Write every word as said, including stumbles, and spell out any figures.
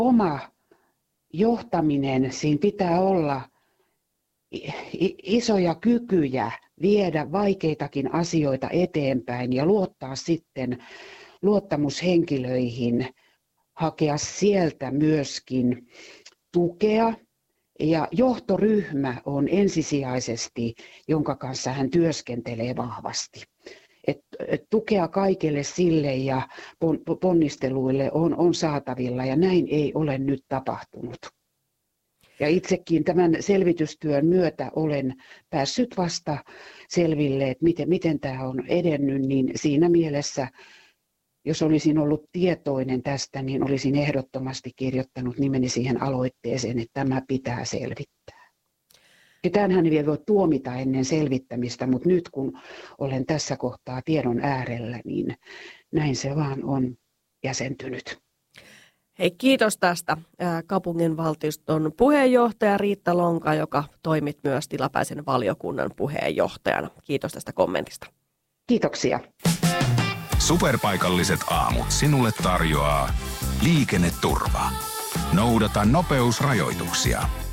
oma johtaminen, siinä pitää olla isoja kykyjä viedä vaikeitakin asioita eteenpäin ja luottaa sitten luottamushenkilöihin, hakea sieltä myöskin tukea. Ja johtoryhmä on ensisijaisesti, jonka kanssa hän työskentelee vahvasti. Et, et tukea kaikelle sille ja pon, ponnisteluille on, on saatavilla ja näin ei ole nyt tapahtunut. Ja itsekin tämän selvitystyön myötä olen päässyt vasta selville, että miten, miten tämä on edennyt, niin siinä mielessä, jos olisin ollut tietoinen tästä, niin olisin ehdottomasti kirjoittanut nimeni siihen aloitteeseen, että tämä pitää selvittää. Ketäänhän ei voi tuomita ennen selvittämistä, mutta nyt kun olen tässä kohtaa tiedon äärellä, niin näin se vaan on jäsentynyt. Hei, kiitos tästä kaupunginvaltuuston puheenjohtaja Riitta Lonka, joka toimit myös tilapäisen valiokunnan puheenjohtajana. Kiitos tästä kommentista. Kiitoksia. Superpaikalliset aamut sinulle tarjoaa liikenneturva. Noudata nopeusrajoituksia.